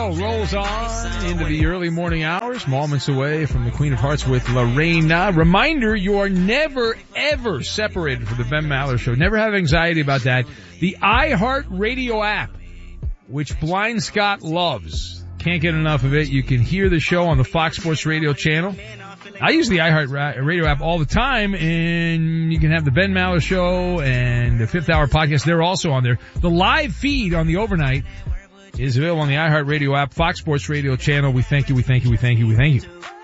show rolls on into the early morning hours, moments away from the Queen of Hearts with Lorena. Reminder, you are never, ever separated from the Ben Maller Show. Never have anxiety about that. The iHeart Radio app, which Blind Scott loves. Can't get enough of it. You can hear the show on the Fox Sports Radio channel. I use the iHeart Radio app all the time, and you can have the Ben Maller Show and the Fifth Hour podcast. They're also on there. The live feed on the overnight is available on the iHeart Radio app, Fox Sports Radio channel. We thank you, we thank you, we thank you, we thank you.